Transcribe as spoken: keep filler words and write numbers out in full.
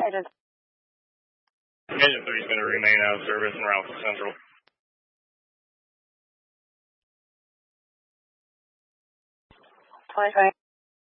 Agent. Agent three is going to remain out of service and route to Central. twenty twenty.